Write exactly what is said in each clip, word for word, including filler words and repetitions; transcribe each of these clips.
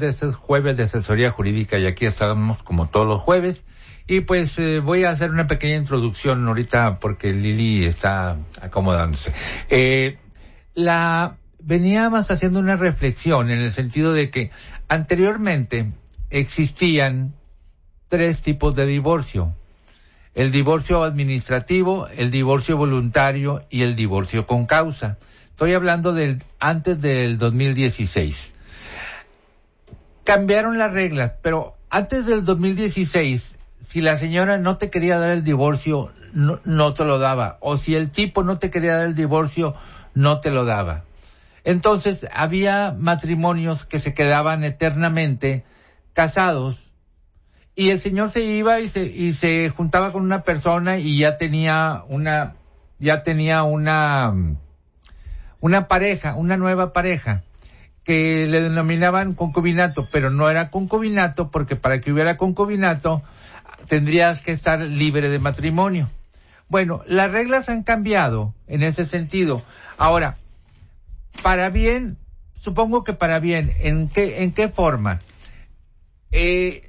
tardes, es jueves de asesoría jurídica y aquí estamos como todos los jueves. Y pues eh, voy a hacer una pequeña introducción ahorita porque Lili está acomodándose. Eh, la veníamos haciendo una reflexión en el sentido de que anteriormente existían tres tipos de divorcio. El divorcio administrativo, el divorcio voluntario y el divorcio con causa. Estoy hablando del antes del dos mil dieciséis. Cambiaron las reglas, pero antes del dos mil dieciséis, si la señora no te quería dar el divorcio, no, no te lo daba. O si el tipo no te quería dar el divorcio, no te lo daba. Entonces, había matrimonios que se quedaban eternamente casados y el señor se iba y se, y se juntaba con una persona y ya tenía una, ya tenía una, una pareja, una nueva pareja, que le denominaban concubinato, pero no era concubinato porque para que hubiera concubinato tendrías que estar libre de matrimonio. Bueno, las reglas han cambiado en ese sentido. Ahora, para bien, supongo que para bien, ¿en qué, en qué forma? Eh,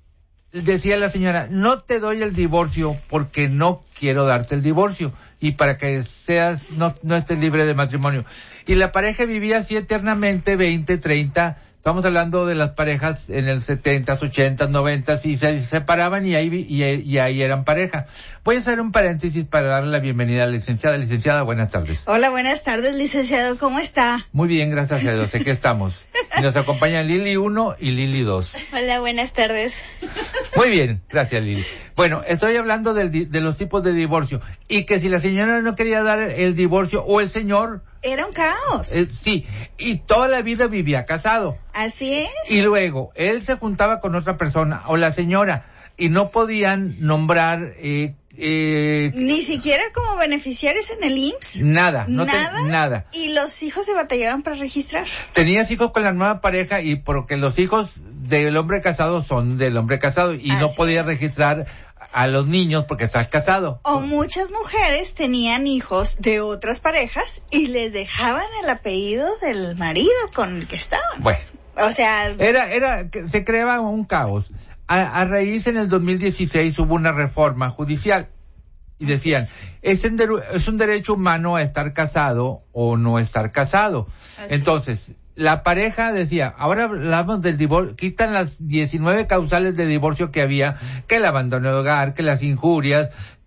decía la señora, no te doy el divorcio porque no quiero darte el divorcio y para que seas, no, no estés libre de matrimonio. Y la pareja vivía así eternamente, veinte, treinta, estamos hablando de las parejas en el setentas, ochentas, noventas, y se separaban y ahí, y, y ahí eran pareja. Voy a hacer un paréntesis para darle la bienvenida a la licenciada. Licenciada, buenas tardes. Hola, buenas tardes, licenciado, ¿cómo está? Muy bien, gracias a Dios, aquí estamos. Y nos acompañan Lili uno y Lili dos. Hola, buenas tardes. Muy bien, gracias Lili. Bueno, estoy hablando del, de los tipos de divorcio, y que si la señora no quería dar el divorcio, o el señor... Era un caos. Eh, sí, y toda la vida vivía casado. Así es. Y luego, él se juntaba con otra persona, o la señora, y no podían nombrar... Eh, eh, Ni siquiera como beneficiarios en el I M S S. Nada, no nada. Te, nada. Y los hijos se batallaban para registrar. Tenías hijos con la nueva pareja, y porque los hijos del hombre casado son del hombre casado, y Así no podías es. registrar a los niños porque estás casado. O muchas mujeres tenían hijos de otras parejas y les dejaban el apellido del marido con el que estaban. Bueno. O sea... Era, era, se creaba un caos. A, a raíz en el dos mil dieciséis hubo una reforma judicial y decían, es, en de, es un derecho humano a estar casado o no estar casado. Así Entonces... Es. La pareja decía, ahora hablamos del divorcio, quitan las diecinueve causales de divorcio que había, que el abandono de hogar, que las injurias,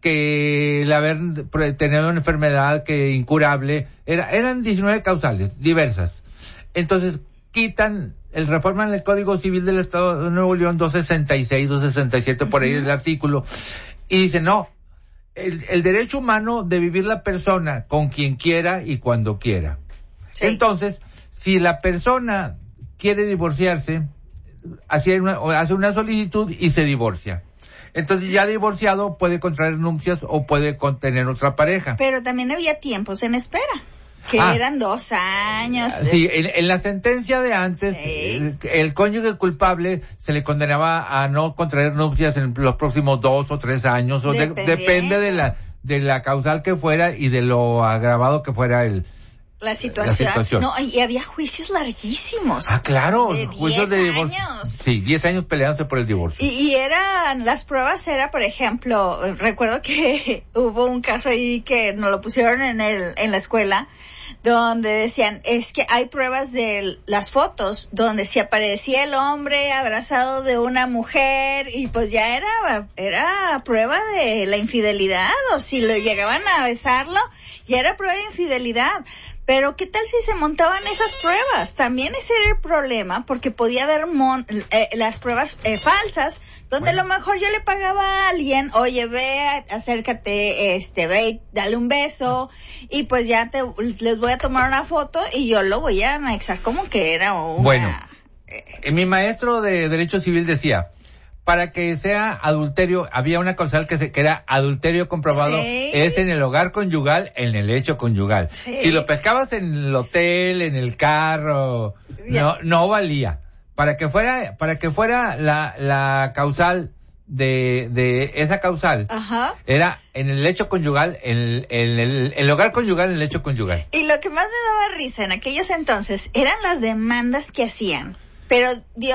que el haber tenido una enfermedad que incurable, era, eran diecinueve causales, diversas. Entonces, quitan, el reforma en el Código Civil del Estado de Nuevo León doscientos sesenta y seis, doscientos sesenta y siete, por ahí uh-huh. el artículo, y dice, no, el, el derecho humano de vivir la persona con quien quiera y cuando quiera. Sí. Entonces, si la persona quiere divorciarse, hace una, hace una solicitud y se divorcia. Entonces ya divorciado puede contraer nupcias o puede tener otra pareja. Pero también había tiempos en espera, que ah, eran dos años. Sí, en, en la sentencia de antes, sí. el, el cónyuge culpable se le condenaba a no contraer nupcias en los próximos dos o tres años. O de, depende de la, de la causal que fuera y de lo agravado que fuera el... La situación. la situación. No, y había juicios larguísimos. Ah, claro. De juicios diez de divorcio. años. Sí, diez años peleándose por el divorcio. Y, y eran, las pruebas era, por ejemplo, recuerdo que hubo un caso ahí que nos lo pusieron en el, en la escuela, donde decían, es que hay pruebas de las fotos, donde si aparecía el hombre abrazado de una mujer, y pues ya era, era prueba de la infidelidad, o si lo llegaban a besarlo, ya era prueba de infidelidad. Pero ¿qué tal si se montaban esas pruebas? También ese era el problema, porque podía haber mon- eh, las pruebas eh, falsas, donde bueno. a lo mejor yo le pagaba a alguien, oye, ve, acércate, este, ve, dale un beso, y pues ya te, les voy a tomar una foto y yo lo voy a anexar como que era una... Bueno, eh, mi maestro de Derecho Civil decía, para que sea adulterio, había una causal que, se, que era adulterio comprobado, sí. es en el hogar conyugal, en el hecho conyugal. Sí. Si lo pescabas en el hotel, en el carro, no, no valía. Para que fuera, para que fuera la, la causal de, de esa causal, Ajá. era en el hecho conyugal, en el, en el, el hogar conyugal, en el hecho conyugal. Y lo que más me daba risa en aquellos entonces eran las demandas que hacían. Pero Dios